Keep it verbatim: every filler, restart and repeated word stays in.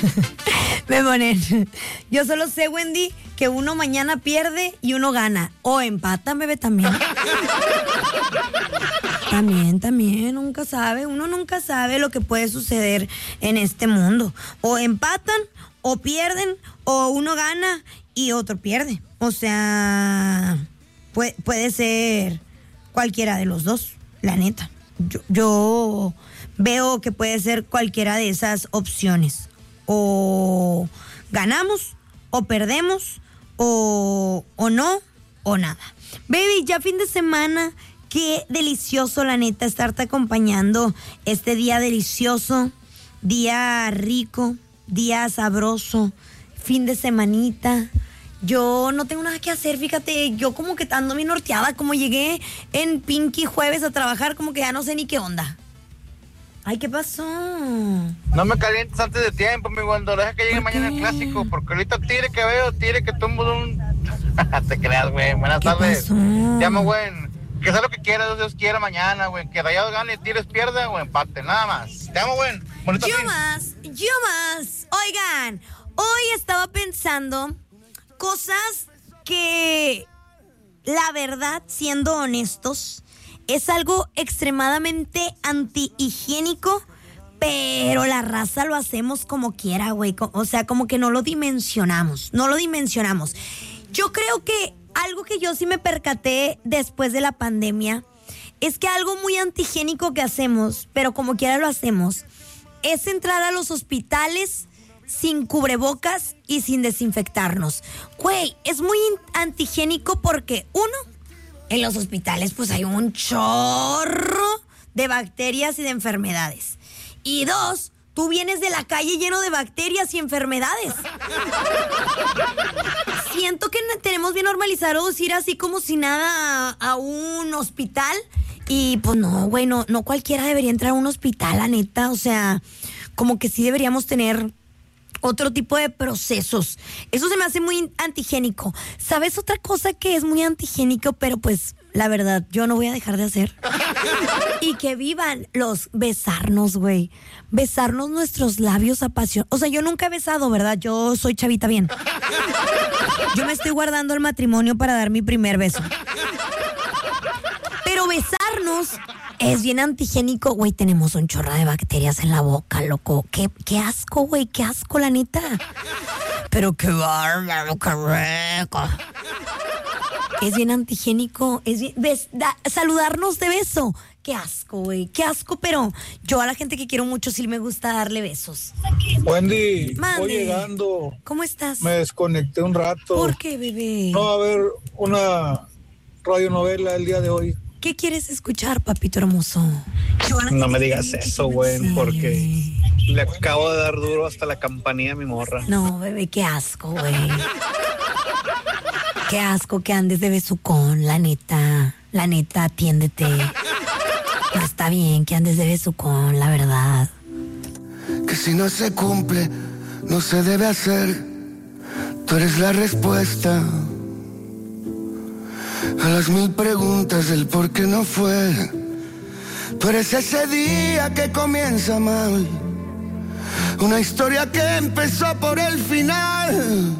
Me ponen. Yo solo sé, Wendy, que uno mañana pierde y uno gana. O empatan, bebé, también. También, también, nunca sabe. Uno nunca sabe lo que puede suceder en este mundo. O empatan, o pierden, o uno gana y otro pierde. O sea, puede, puede ser cualquiera de los dos, la neta. Yo, yo veo que puede ser cualquiera de esas opciones. O ganamos, o perdemos, o, o no, o nada. Baby, ya fin de semana, qué delicioso, la neta, estarte acompañando este día delicioso, día rico, día sabroso, fin de semanita. Yo no tengo nada que hacer, fíjate, yo como que ando bien norteada, como llegué en Pinky jueves a trabajar, como que ya no sé ni qué onda. Ay, ¿qué pasó? No me calientes antes de tiempo, mi Wando, deja que llegue mañana el clásico, porque ahorita tire que veo, tire que tumbo de un... Te creas, güey, buenas tardes. Pasó? Te amo, güey, que sea lo que quiera, Dios quiera mañana, güey, que Rayados gane, Tigres pierda o empate, nada más. Te amo, güey. Yo más, yo más. Oigan, hoy estaba pensando cosas que, la verdad, siendo honestos, es algo extremadamente antihigiénico, pero la raza lo hacemos como quiera, güey. O sea, como que no lo dimensionamos, no lo dimensionamos. Yo creo que algo que yo sí me percaté después de la pandemia es que algo muy antihigiénico que hacemos, pero como quiera lo hacemos, es entrar a los hospitales sin cubrebocas y sin desinfectarnos. Güey, es muy antihigiénico porque, uno, en los hospitales pues hay un chorro de bacterias y de enfermedades. Y dos, tú vienes de la calle lleno de bacterias y enfermedades. Siento que tenemos bien normalizado ir así como si nada a, a un hospital. Y pues no, güey, no, no cualquiera debería entrar a un hospital, la neta. O sea, como que sí deberíamos tener otro tipo de procesos. Eso se me hace muy antihigiénico. ¿Sabes otra cosa que es muy antihigiénico, pero pues la verdad yo no voy a dejar de hacer? Y que vivan los besarnos, güey. Besarnos nuestros labios apasionados. O sea, yo nunca he besado, ¿verdad? Yo soy chavita bien. Yo me estoy guardando el matrimonio para dar mi primer beso. Pero besarnos es bien antihigiénico, güey. Tenemos un chorro de bacterias en la boca, loco. Qué, qué asco, güey, qué asco, la neta. Pero qué bárbaro, qué rico. Es bien antihigiénico. Es bien, ves, da, saludarnos de beso. Qué asco, güey, qué asco. Pero yo a la gente que quiero mucho sí me gusta darle besos. Wendy, Mande. voy llegando. ¿Cómo estás? Me desconecté un rato. ¿Por qué, bebé? No va a haber una radionovela el día de hoy. ¿Qué quieres escuchar, papito hermoso? No me digas eso, güey, sí. Porque le acabo de dar duro hasta la campanilla a mi morra. No, bebé, qué asco, güey. Qué asco que andes de besucón, la neta. La neta, atiéndete. No está bien que andes de besucón, la verdad. Que si no se cumple, no se debe hacer. Tú eres la respuesta a las mil preguntas del por qué no fue. Tú eres ese día que comienza mal, una historia que empezó por el final.